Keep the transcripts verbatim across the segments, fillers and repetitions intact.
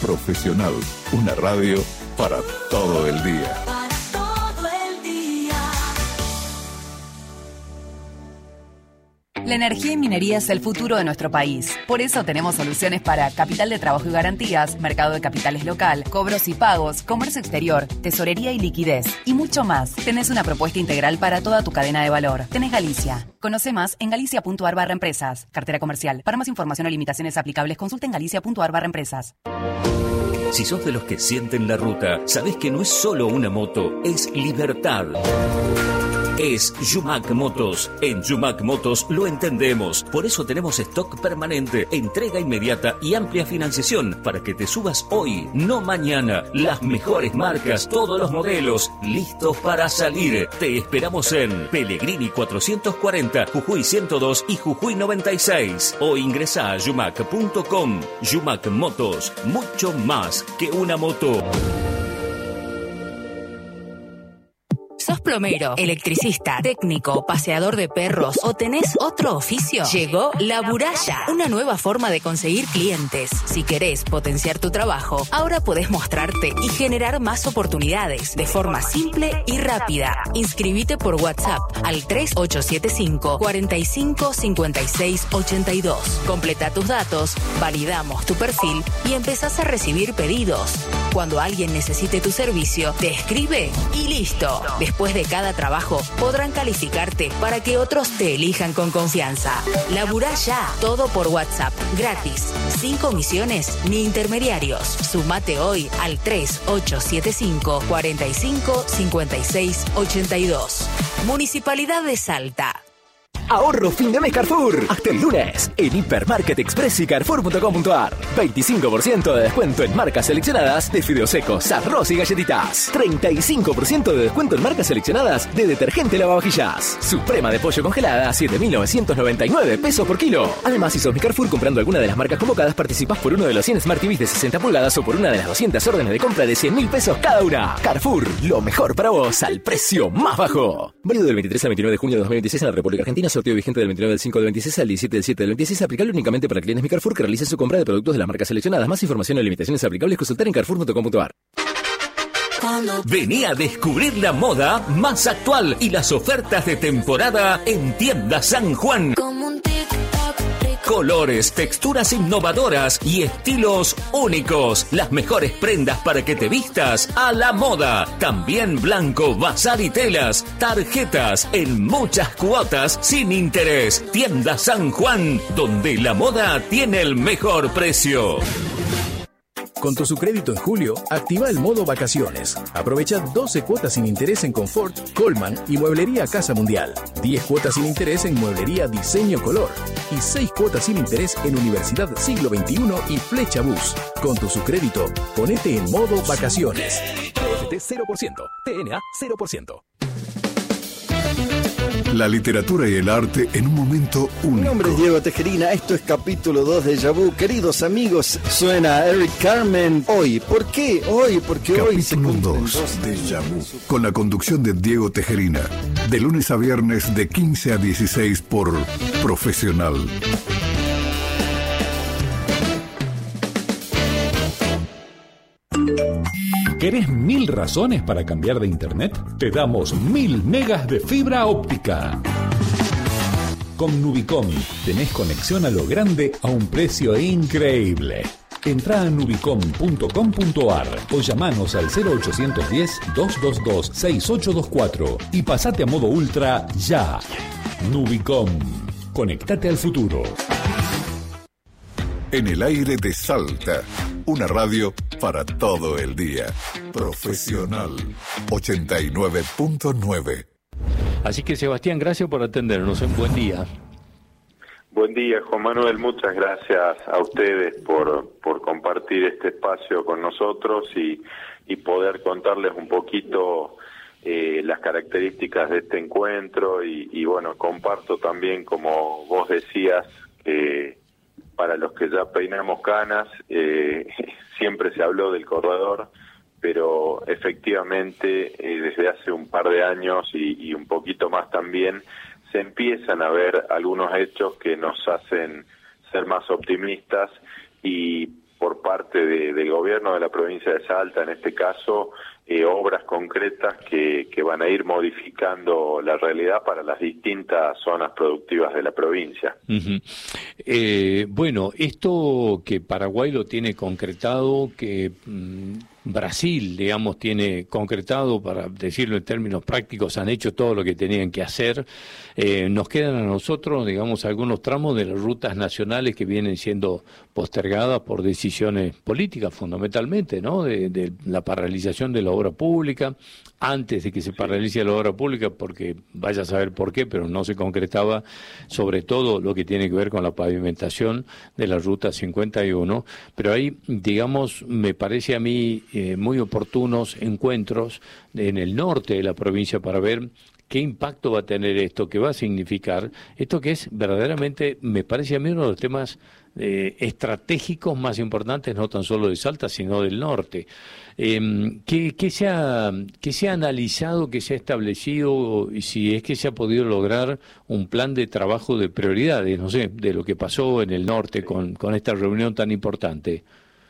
Profesional, una radio para todo el día. La energía y minería es el futuro de nuestro país. Por eso tenemos soluciones para capital de trabajo y garantías, mercado de capitales local, cobros y pagos, comercio exterior, tesorería y liquidez, y mucho más. Tenés una propuesta integral para toda tu cadena de valor. Tenés Galicia. Conoce más en galicia.ar barra empresas. Cartera comercial. Para más información o limitaciones aplicables, consulta en galicia.ar barra empresas. Si sos de los que sienten la ruta, sabés que no es solo una moto, es libertad. Es Yumac Motos. En Yumac Motos lo entendemos. Por eso tenemos stock permanente, entrega inmediata y amplia financiación para que te subas hoy, no mañana. Las mejores marcas, todos los modelos, listos para salir. Te esperamos en Pellegrini cuatrocientos cuarenta, Jujuy ciento dos y Jujuy noventa y seis. O ingresa a yumac punto com. Yumac Motos, mucho más que una moto. ¿Sos plomero, electricista, técnico, paseador de perros o tenés otro oficio? Llegó La Buralla, una nueva forma de conseguir clientes. Si querés potenciar tu trabajo, ahora podés mostrarte y generar más oportunidades de forma simple y rápida. Inscribite por WhatsApp al tres ocho siete cinco, cuatro cinco, cinco seis ocho dos. Completa tus datos, validamos tu perfil y empezás a recibir pedidos. Cuando alguien necesite tu servicio, te escribe y listo. Después de cada trabajo, podrán calificarte para que otros te elijan con confianza. Laburá ya, todo por WhatsApp, gratis, sin comisiones ni intermediarios. Sumate hoy al tres ocho siete cinco, cuatro cinco, cinco seis ocho dos. Municipalidad de Salta. Ahorro fin de mes Carrefour. Hasta el lunes en Hipermarket Express y Carrefour punto com punto ar. veinticinco por ciento de descuento en marcas seleccionadas de fideos secos, arroz y galletitas. treinta y cinco por ciento de descuento en marcas seleccionadas de detergente lavavajillas. Suprema de pollo congelada, siete mil novecientos noventa y nueve pesos por kilo. Además, si sos mi Carrefour comprando alguna de las marcas convocadas, participás por uno de los cien Smart T Vs de sesenta pulgadas o por una de las doscientas órdenes de compra de cien mil pesos cada una. Carrefour, lo mejor para vos al precio más bajo. Válido del veintitrés al veintinueve de junio de dos mil veintiséis en la República Argentina. Sorteo vigente del veintinueve del cinco del veintiséis al diecisiete del siete del veintiséis. Aplicable únicamente para clientes Mi Carrefour que realicen su compra de productos de las marcas seleccionadas. Más información o limitaciones aplicables consultar en carrefour punto com punto ar. Vení a descubrir la moda más actual y las ofertas de temporada en Tienda San Juan. Colores, texturas innovadoras y estilos únicos. Las mejores prendas para que te vistas a la moda. También blanco, bazar y telas. Tarjetas en muchas cuotas sin interés. Tienda San Juan, donde la moda tiene el mejor precio. Con tu Sucrédito en julio, activa el modo vacaciones. Aprovecha doce cuotas sin interés en Confort, Coleman y Mueblería Casa Mundial. diez cuotas sin interés en Mueblería Diseño Color. Y seis cuotas sin interés en Universidad Siglo veintiuno y Flecha Bus. Con tu Sucrédito, ponete en modo vacaciones. T F T cero por ciento. T N A cero por ciento. La literatura y el arte en un momento único. Mi nombre es Diego Tejerina, esto es capítulo dos de Déjà Vu. Queridos amigos, suena Eric Carmen hoy. ¿Por qué hoy? Porque capítulo hoy se cumplen dos de Déjà Vu, con la conducción de Diego Tejerina, de lunes a viernes de quince a dieciséis por Profesional. ¿Querés mil razones para cambiar de internet? Te damos mil megas de fibra óptica. Con Nubicom tenés conexión a lo grande a un precio increíble. Entrá a nubicom punto com punto ar o llamanos al cero ochocientos diez, doscientos veintidós, sesenta y ocho veinticuatro y pasate a modo ultra ya. Nubicom. Conectate al futuro. En el aire de Salta, una radio para todo el día. Profesional ochenta y nueve punto nueve. Así que Sebastián, gracias por atendernos. Un buen día. Buen día, Juan Manuel. Muchas gracias a ustedes por, por compartir este espacio con nosotros y, y poder contarles un poquito eh, las características de este encuentro. Y, y bueno, comparto también, como vos decías, que para los que ya peinamos canas, eh, siempre se habló del corredor, pero efectivamente eh, desde hace un par de años y, y un poquito más también, se empiezan a ver algunos hechos que nos hacen ser más optimistas y por parte de, del gobierno de la provincia de Salta, en este caso, eh, obras concretas que, que van a ir modificando la realidad para las distintas zonas productivas de la provincia. Uh-huh. Eh, bueno, esto que Paraguay lo tiene concretado, que mmm, Brasil, digamos, tiene concretado, para decirlo en términos prácticos, han hecho todo lo que tenían que hacer. Eh, nos quedan a nosotros, digamos, algunos tramos de las rutas nacionales que vienen siendo postergadas por decisiones políticas, fundamentalmente, ¿no? De, de la paralización de la obra pública, antes de que se paralice la obra pública, porque vaya a saber por qué, pero no se concretaba, sobre todo lo que tiene que ver con la pavimentación de la Ruta cincuenta y uno, pero ahí, digamos, me parece a mí eh, muy oportunos encuentros en el norte de la provincia para ver qué impacto va a tener esto, qué va a significar, esto que es verdaderamente, me parece a mí, uno de los temas eh, estratégicos más importantes, no tan solo de Salta, sino del norte. Eh, ¿qué, qué, se ha, ¿Qué se ha analizado, qué se ha establecido, y si es que se ha podido lograr un plan de trabajo de prioridades, no sé, de lo que pasó en el norte con, con esta reunión tan importante?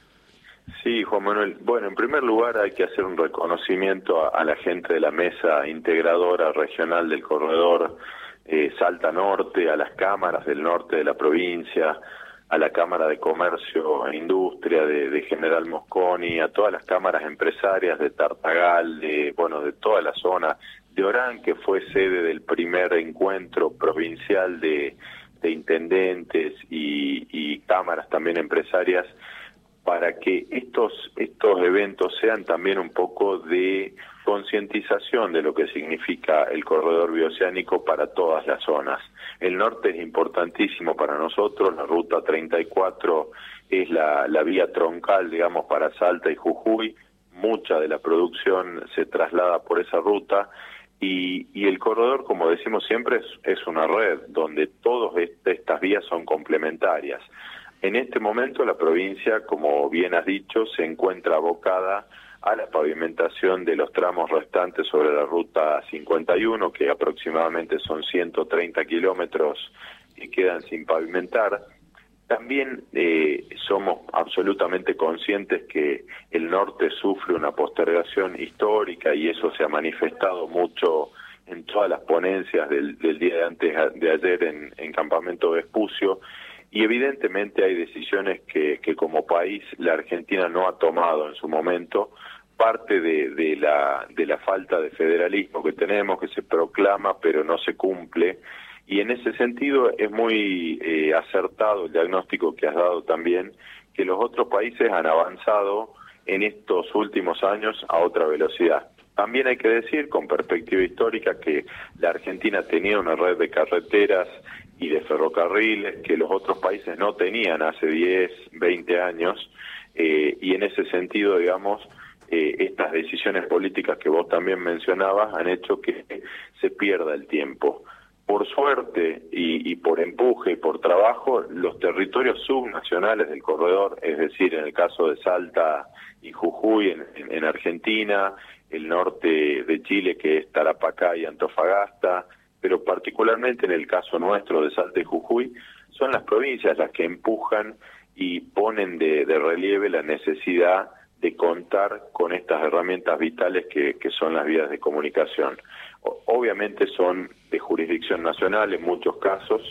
Sí, Juan Manuel. Bueno, en primer lugar hay que hacer un reconocimiento a, a la gente de la mesa integradora regional del corredor eh, Salta Norte, a las cámaras del norte de la provincia, a la Cámara de Comercio e Industria de, de General Mosconi, a todas las cámaras empresarias de Tartagal, de, bueno, de toda la zona de Orán, que fue sede del primer encuentro provincial de, de intendentes y, y cámaras también empresarias, para que estos estos eventos sean también un poco de concientización de lo que significa el corredor bioceánico para todas las zonas. El norte es importantísimo para nosotros, la Ruta treinta y cuatro es la, la vía troncal, digamos, para Salta y Jujuy, mucha de la producción se traslada por esa ruta, y, y el corredor, como decimos siempre, es, es una red donde todas este, estas vías son complementarias. En este momento la provincia, como bien has dicho, se encuentra abocada a la pavimentación de los tramos restantes sobre la Ruta cincuenta y uno, que aproximadamente son ciento treinta kilómetros que quedan sin pavimentar. También eh, somos absolutamente conscientes que el norte sufre una postergación histórica, y eso se ha manifestado mucho en todas las ponencias del, del día de antes de ayer en, en Campamento Vespucio. Y evidentemente hay decisiones que, que como país la Argentina no ha tomado en su momento, parte de, de, la, de la falta de federalismo que tenemos, que se proclama pero no se cumple, y en ese sentido es muy eh, acertado el diagnóstico que has dado también, que los otros países han avanzado en estos últimos años a otra velocidad. También hay que decir, con perspectiva histórica, que la Argentina tenía una red de carreteras y de ferrocarriles que los otros países no tenían hace diez, veinte años, eh, y en ese sentido, digamos, eh, estas decisiones políticas que vos también mencionabas han hecho que se pierda el tiempo. Por suerte y, y por empuje y por trabajo, los territorios subnacionales del corredor, es decir, en el caso de Salta y Jujuy en, en, en Argentina, el norte de Chile, que es Tarapacá y Antofagasta, pero particularmente en el caso nuestro de Salta y Jujuy, son las provincias las que empujan y ponen de, de relieve la necesidad de contar con estas herramientas vitales que, que son las vías de comunicación. O, obviamente son de jurisdicción nacional en muchos casos,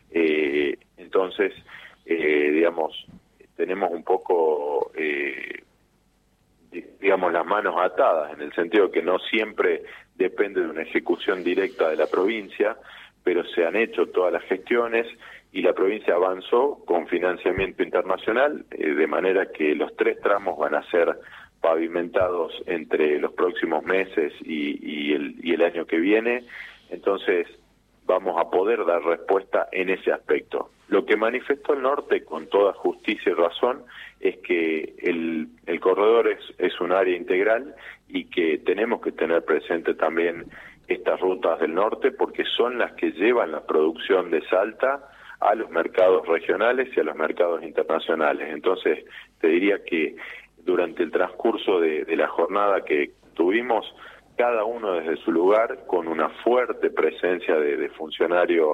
eh, entonces, eh, digamos, tenemos un poco, eh, digamos, las manos atadas, en el sentido que no siempre depende de una ejecución directa de la provincia, pero se han hecho todas las gestiones y la provincia avanzó con financiamiento internacional, eh, de manera que los tres tramos van a ser pavimentados entre los próximos meses y, y, el, y el año que viene. Entonces vamos a poder dar respuesta en ese aspecto. Lo que manifestó el norte con toda justicia y razón es que el, el corredor es, es un área integral y que tenemos que tener presente también estas rutas del norte, porque son las que llevan la producción de Salta a los mercados regionales y a los mercados internacionales. Entonces te diría que durante el transcurso de, de la jornada que tuvimos, cada uno desde su lugar, con una fuerte presencia de, de funcionarios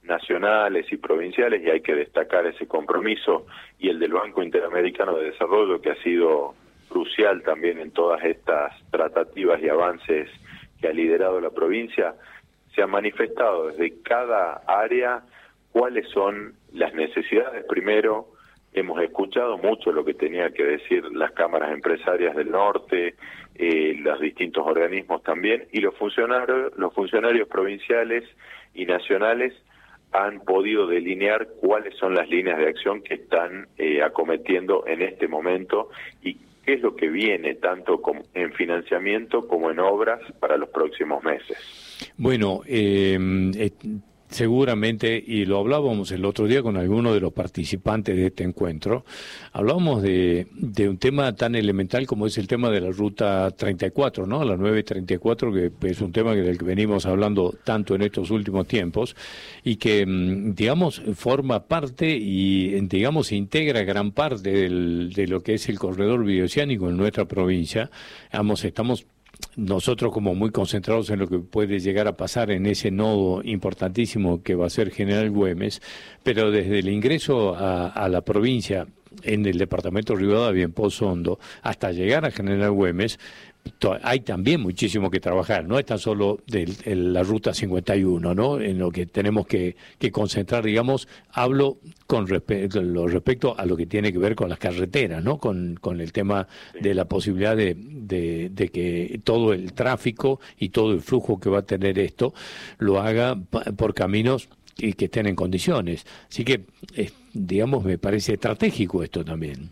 nacionales y provinciales, y hay que destacar ese compromiso, y el del Banco Interamericano de Desarrollo, que ha sido crucial también en todas estas tratativas y avances que ha liderado la provincia. Se ha manifestado desde cada área cuáles son las necesidades. Primero, hemos escuchado mucho lo que tenía que decir las cámaras empresarias del norte, eh, los distintos organismos también, y los funcionarios, los funcionarios provinciales y nacionales han podido delinear cuáles son las líneas de acción que están eh, acometiendo en este momento y qué es lo que viene, tanto como en financiamiento como en obras para los próximos meses. Bueno, eh, eh, seguramente, y lo hablábamos el otro día con algunos de los participantes de este encuentro, hablábamos de, de un tema tan elemental como es el tema de la Ruta treinta y cuatro, ¿no? La nueve treinta y cuatro, que es un tema del que venimos hablando tanto en estos últimos tiempos y que, digamos, forma parte y, digamos, integra gran parte del, de lo que es el corredor bioceánico en nuestra provincia. Vamos, estamos nosotros como muy concentrados en lo que puede llegar a pasar en ese nodo importantísimo que va a ser General Güemes, pero desde el ingreso a, a la provincia en el departamento de Rivadavia, en Pozo Hondo, hasta llegar a General Güemes, hay también muchísimo que trabajar, no es tan solo de, de la Ruta cincuenta y uno, ¿no? En lo que tenemos que, que concentrar, digamos, hablo con respecto, respecto a lo que tiene que ver con las carreteras, ¿no? Con, con el tema de la posibilidad de, de, de que todo el tráfico y todo el flujo que va a tener esto lo haga por caminos y que estén en condiciones. Así que, eh, digamos, me parece estratégico esto también.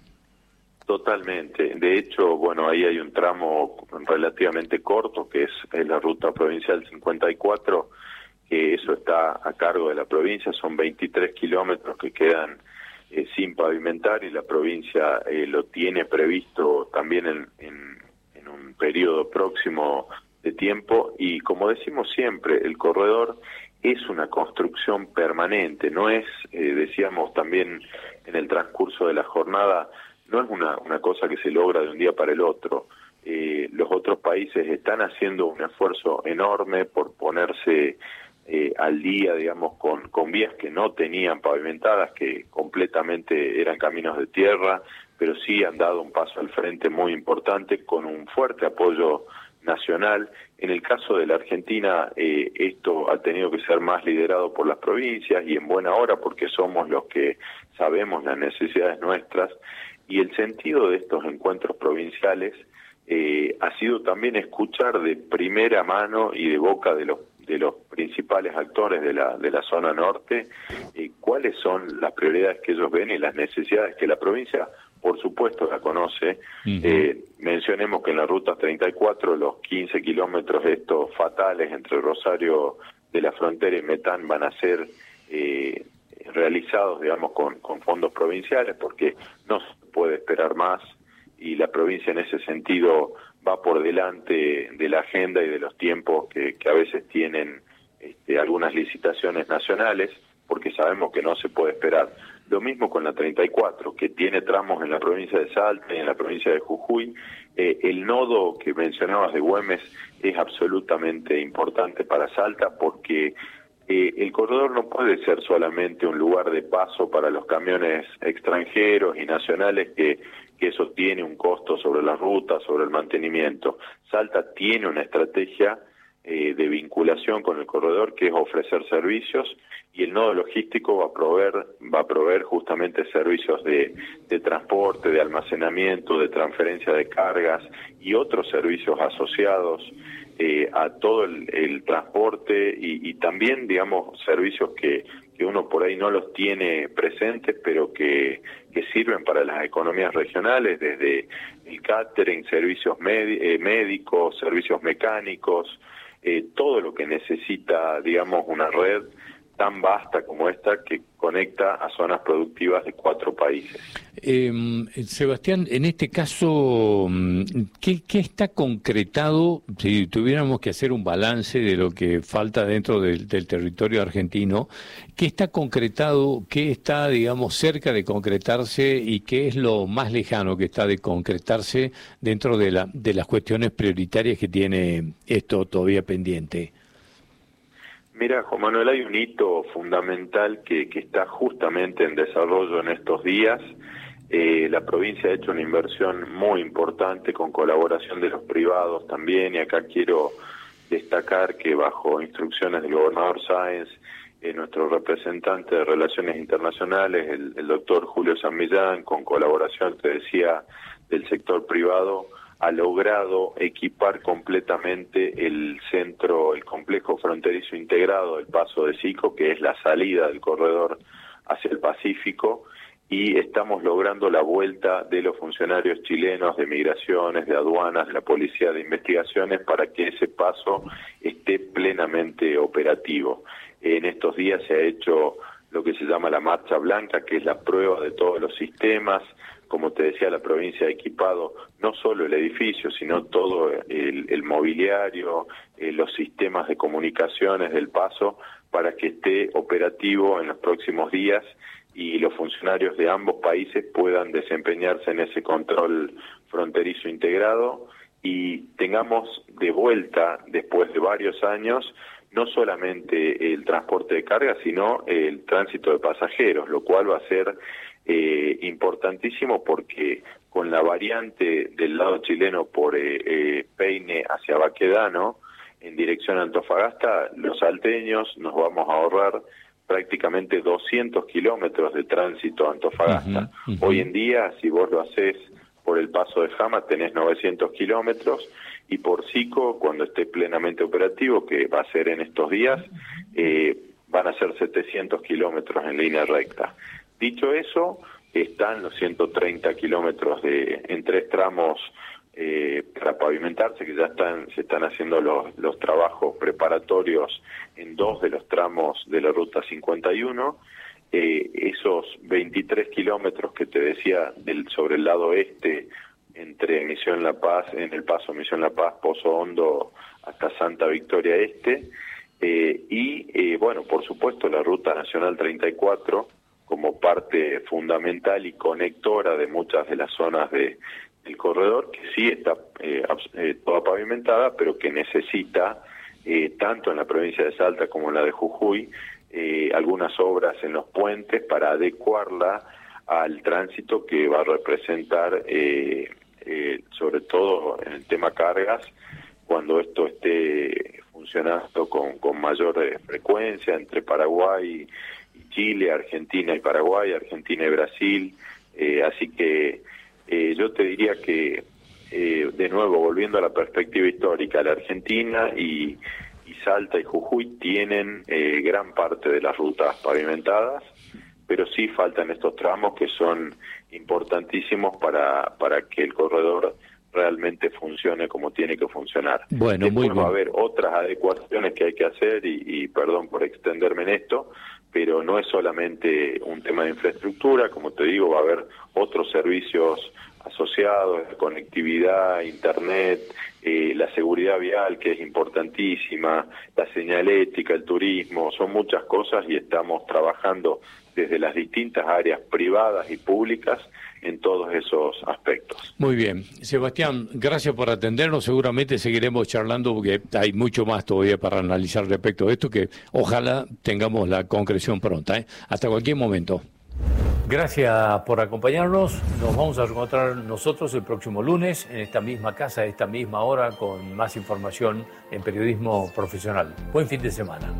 Totalmente. De hecho, bueno, ahí hay un tramo relativamente corto, que es, es la Ruta Provincial cincuenta y cuatro, que eso está a cargo de la provincia, son veintitrés kilómetros que quedan eh, sin pavimentar, y la provincia eh, lo tiene previsto también en, en, en un periodo próximo de tiempo, y como decimos siempre, el corredor es una construcción permanente, no es, eh, decíamos también en el transcurso de la jornada, no es una, una cosa que se logra de un día para el otro. Eh, los otros países están haciendo un esfuerzo enorme por ponerse eh, al día, digamos, con, con vías que no tenían pavimentadas, que completamente eran caminos de tierra, pero sí han dado un paso al frente muy importante con un fuerte apoyo nacional. En el caso de la Argentina, eh, esto ha tenido que ser más liderado por las provincias, y en buena hora, porque somos los que sabemos las necesidades nuestras. Y el sentido de estos encuentros provinciales eh, ha sido también escuchar de primera mano y de boca de los de los principales actores de la de la zona norte eh, cuáles son las prioridades que ellos ven y las necesidades que la provincia, por supuesto, la conoce. Uh-huh. Eh, mencionemos que en la Ruta treinta y cuatro, los quince kilómetros estos fatales entre Rosario de la Frontera y Metán van a ser eh, realizados, digamos, con, con fondos provinciales, porque no se puede esperar más, y la provincia en ese sentido va por delante de la agenda y de los tiempos que, que a veces tienen este, algunas licitaciones nacionales, porque sabemos que no se puede esperar. Lo mismo con la treinta y cuatro, que tiene tramos en la provincia de Salta y en la provincia de Jujuy. Eh, el nodo que mencionabas de Güemes es absolutamente importante para Salta, porque Eh, el corredor no puede ser solamente un lugar de paso para los camiones extranjeros y nacionales, que, que eso tiene un costo sobre la ruta, sobre el mantenimiento. Salta tiene una estrategia eh, de vinculación con el corredor, que es ofrecer servicios, y el nodo logístico va a proveer, va a proveer justamente servicios de, de transporte, de almacenamiento, de transferencia de cargas y otros servicios asociados Eh, a todo el, el transporte, y, y también, digamos, servicios que, que uno por ahí no los tiene presentes, pero que, que sirven para las economías regionales, desde el catering, servicios eh, médicos, servicios mecánicos, eh, todo lo que necesita, digamos, una red tan vasta como esta, que conecta a zonas productivas de cuatro países. Eh, Sebastián, en este caso, ¿qué, ¿qué está concretado, si tuviéramos que hacer un balance de lo que falta dentro del, del territorio argentino, qué está concretado, qué está, digamos, cerca de concretarse, y qué es lo más lejano que está de concretarse dentro de, la, de las cuestiones prioritarias que tiene esto todavía pendiente? Mira, Juan Manuel, hay un hito fundamental que, que está justamente en desarrollo en estos días. Eh, la provincia ha hecho una inversión muy importante con colaboración de los privados también, y acá quiero destacar que bajo instrucciones del gobernador Sáenz, eh, nuestro representante de Relaciones Internacionales, el, el doctor Julio San Millán, con colaboración, te decía, del sector privado, ha logrado equipar completamente el centro, el complejo fronterizo integrado del Paso de Sico, que es la salida del corredor hacia el Pacífico, y estamos logrando la vuelta de los funcionarios chilenos de migraciones, de aduanas, de la Policía de Investigaciones, para que ese paso esté plenamente operativo. En estos días se ha hecho lo que se llama la marcha blanca, que es la prueba de todos los sistemas. Como te decía, la provincia ha equipado no solo el edificio, sino todo el, el mobiliario, eh, los sistemas de comunicaciones del paso, para que esté operativo en los próximos días y los funcionarios de ambos países puedan desempeñarse en ese control fronterizo integrado y tengamos de vuelta, después de varios años, no solamente el transporte de carga, sino el tránsito de pasajeros, lo cual va a ser eh, importantísimo porque con la variante del lado chileno por eh, eh, Peine hacia Baquedano, en dirección a Antofagasta, los salteños nos vamos a ahorrar prácticamente doscientos kilómetros de tránsito a Antofagasta. Uh-huh, uh-huh. Hoy en día, si vos lo hacés por el Paso de Jama, tenés novecientos kilómetros, y por Sico, cuando esté plenamente operativo, que va a ser en estos días, eh, van a ser setecientos kilómetros en línea recta. Dicho eso, están los ciento treinta kilómetros de, en tres tramos eh, para pavimentarse, que ya están, se están haciendo los, los trabajos preparatorios en dos de los tramos de la Ruta cincuenta y uno. Eh, esos veintitrés kilómetros que te decía del, sobre el lado este, entre Misión La Paz, en el paso Misión La Paz, Pozo Hondo hasta Santa Victoria Este, eh, y eh, bueno, por supuesto la Ruta Nacional treinta y cuatro como parte fundamental y conectora de muchas de las zonas de, del corredor, que sí está eh, eh, toda pavimentada, pero que necesita, eh, tanto en la provincia de Salta como en la de Jujuy, eh, algunas obras en los puentes para adecuarla al tránsito que va a representar, eh, eh, sobre todo en el tema cargas, cuando esto esté funcionando con, con mayor eh, frecuencia entre Paraguay y Chile, Argentina y Paraguay, Argentina y Brasil. Eh, así que eh, yo te diría que, eh, de nuevo, volviendo a la perspectiva histórica, la Argentina y, y Salta y Jujuy tienen eh, gran parte de las rutas pavimentadas, pero sí faltan estos tramos que son importantísimos para, para que el corredor realmente funcione como tiene que funcionar. Bueno, Después muy bien. va a haber otras adecuaciones que hay que hacer y, y perdón por extenderme en esto, pero no es solamente un tema de infraestructura, como te digo, va a haber otros servicios asociados, la conectividad, internet, eh, la seguridad vial, que es importantísima, la señalética, el turismo, son muchas cosas y estamos trabajando desde las distintas áreas privadas y públicas en todos esos aspectos. Muy bien. Sebastián, gracias por atendernos. Seguramente seguiremos charlando porque hay mucho más todavía para analizar respecto a esto, que ojalá tengamos la concreción pronta, ¿eh? Hasta cualquier momento. Gracias por acompañarnos. Nos vamos a encontrar nosotros el próximo lunes en esta misma casa, a esta misma hora, con más información en periodismo profesional. Buen fin de semana.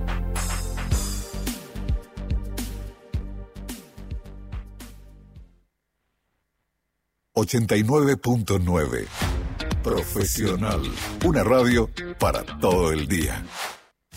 ochenta y nueve punto nueve. Profesional. Una radio para todo el día.